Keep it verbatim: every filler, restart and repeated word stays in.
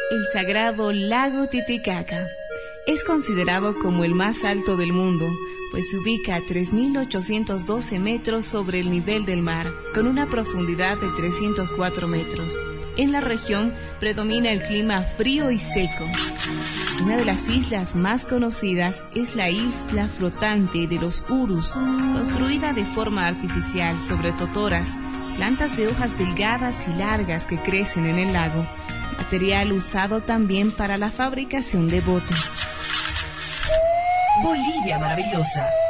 El sagrado lago Titicaca es considerado como el más alto del mundo, pues se ubica a tres mil ochocientos doce metros sobre el nivel del mar, con una profundidad de trescientos cuatro metros. En la región predomina el clima frío y seco. Una de las islas más conocidas es la isla flotante de los Urus, construida de forma artificial sobre totoras, plantas de hojas delgadas y largas que crecen en el lago, material usado también para la fabricación de botes. Bolivia maravillosa.